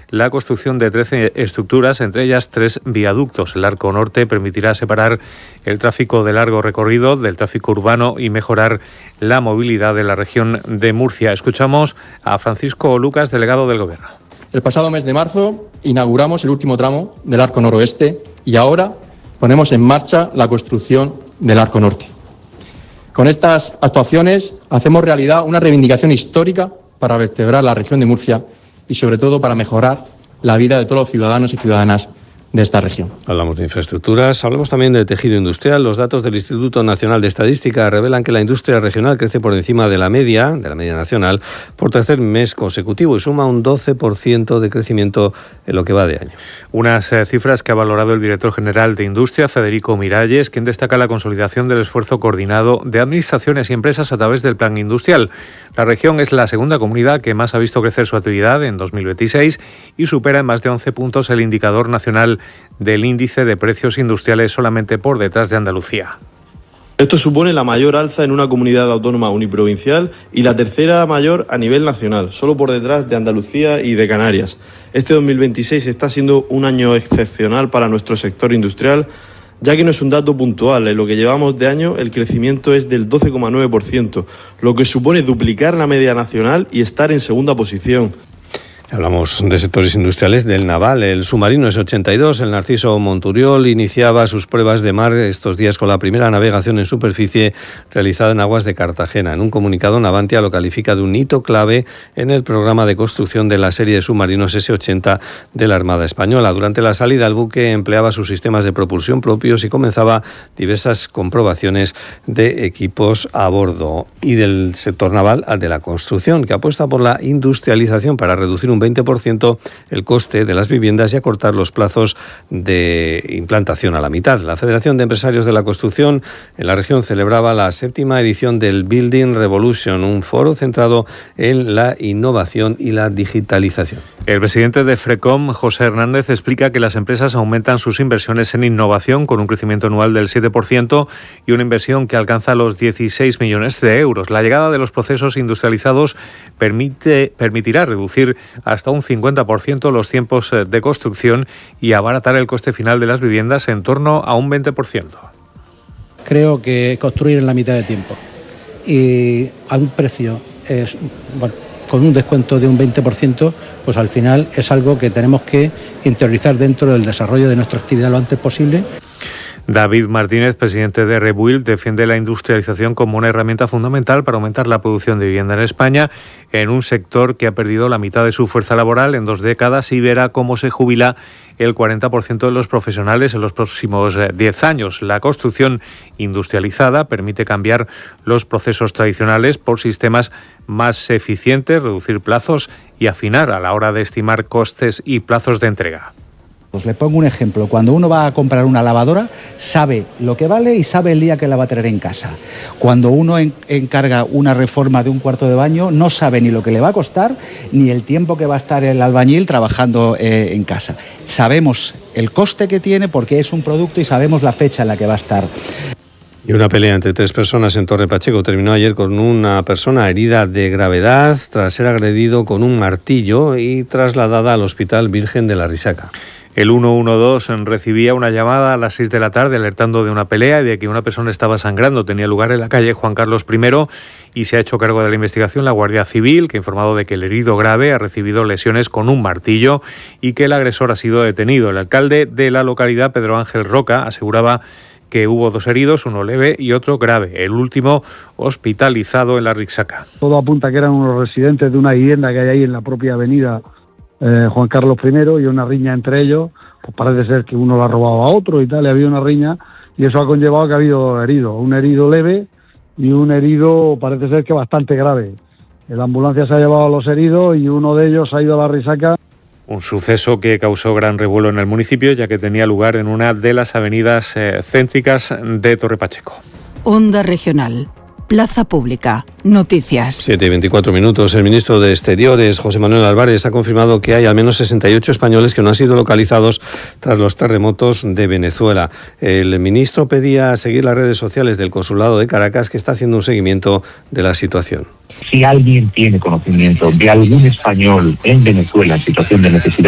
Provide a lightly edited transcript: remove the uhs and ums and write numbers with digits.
la construcción de 13 estructuras, entre ellas 3 viaductos. El arco norte permitirá separar el tráfico de largo recorrido del tráfico urbano y mejorar la movilidad de la región de Murcia. Escuchamos a Francisco Lucas, delegado del Gobierno. El pasado mes de marzo inauguramos el último tramo del arco noroeste y ahora ponemos en marcha la construcción del arco norte. Con estas actuaciones hacemos realidad una reivindicación histórica para vertebrar la región de Murcia y sobre todo para mejorar la vida de todos los ciudadanos y ciudadanas de esta región. Hablamos de infraestructuras, hablamos también del tejido industrial. Los datos del Instituto Nacional de Estadística revelan que la industria regional crece por encima de la media nacional, por tercer mes consecutivo y suma un 12% de crecimiento en lo que va de año. Unas cifras que ha valorado el director general de Industria, Federico Miralles, quien destaca la consolidación del esfuerzo coordinado de administraciones y empresas a través del Plan Industrial. La región es la segunda comunidad que más ha visto crecer su actividad en 2026 y supera en más de 11 puntos el indicador nacional del índice de precios industriales, solamente por detrás de Andalucía. Esto supone la mayor alza en una comunidad autónoma uniprovincial y la tercera mayor a nivel nacional, solo por detrás de Andalucía y de Canarias. Este 2026 está siendo un año excepcional para nuestro sector industrial, ya que no es un dato puntual. En lo que llevamos de año, el crecimiento es del 12,9%, lo que supone duplicar la media nacional y estar en segunda posición. Hablamos de sectores industriales del naval. El submarino S-82, el Narciso Monturiol, iniciaba sus pruebas de mar estos días con la primera navegación en superficie realizada en aguas de Cartagena. En un comunicado, Navantia lo califica de un hito clave en el programa de construcción de la serie de submarinos S-80 de la Armada Española. Durante la salida, el buque empleaba sus sistemas de propulsión propios y comenzaba diversas comprobaciones de equipos a bordo. Y del sector naval al de la construcción, que apuesta por la industrialización para reducir un 20% el coste de las viviendas y acortar los plazos de implantación a la mitad. La Federación de Empresarios de la Construcción en la región celebraba la 7ª edición del Building Revolution, un foro centrado en la innovación y la digitalización. El presidente de FRECOM, José Hernández, explica que las empresas aumentan sus inversiones en innovación con un crecimiento anual del 7% y una inversión que alcanza los 16 millones de euros. La llegada de los procesos industrializados permitirá reducir hasta un 50% los tiempos de construcción y abaratar el coste final de las viviendas en torno a un 20%. Creo que construir en la mitad de tiempo y a un precio con un descuento de un 20%, pues al final es algo que tenemos que interiorizar dentro del desarrollo de nuestra actividad lo antes posible. David Martínez, presidente de Rebuild, defiende la industrialización como una herramienta fundamental para aumentar la producción de vivienda en España, en un sector que ha perdido la mitad de su fuerza laboral en 2 décadas y verá cómo se jubila el 40% de los profesionales en los próximos 10 años. La construcción industrializada permite cambiar los procesos tradicionales por sistemas más eficientes, reducir plazos y afinar a la hora de estimar costes y plazos de entrega. Pues le pongo un ejemplo. Cuando uno va a comprar una lavadora, sabe lo que vale y sabe el día que la va a tener en casa. Cuando uno encarga una reforma de un cuarto de baño, no sabe ni lo que le va a costar, ni el tiempo que va a estar el albañil trabajando en casa. Sabemos el coste que tiene porque es un producto y sabemos la fecha en la que va a estar. Y una pelea entre 3 personas en Torre Pacheco terminó ayer con una persona herida de gravedad tras ser agredido con un martillo y trasladada al Hospital Virgen de la Risaca. El 112 recibía una llamada a las 6 de la tarde alertando de una pelea y de que una persona estaba sangrando. Tenía lugar en la calle Juan Carlos I y se ha hecho cargo de la investigación la Guardia Civil, que ha informado de que el herido grave ha recibido lesiones con un martillo y que el agresor ha sido detenido. El alcalde de la localidad, Pedro Ángel Roca, aseguraba que hubo 2 heridos, uno leve y otro grave, el último hospitalizado en la Risaca. Todo apunta que eran unos residentes de una vivienda que hay ahí en la propia avenida Juan Carlos I y una riña entre ellos, pues parece ser que uno lo ha robado a otro y tal, y ha habido una riña y eso ha conllevado que ha habido heridos, un herido leve y un herido parece ser que bastante grave. La ambulancia se ha llevado a los heridos y uno de ellos ha ido a la Risaca. Un suceso que causó gran revuelo en el municipio, ya que tenía lugar en una de las avenidas céntricas de Torre Pacheco. Onda Regional. Plaza Pública. Noticias. 7:24. El ministro de Exteriores, José Manuel Álvarez, ha confirmado que hay al menos 68 españoles que no han sido localizados tras los terremotos de Venezuela. El ministro pedía seguir las redes sociales del Consulado de Caracas, que está haciendo un seguimiento de la situación. Si alguien tiene conocimiento de algún español en Venezuela en situación de necesidad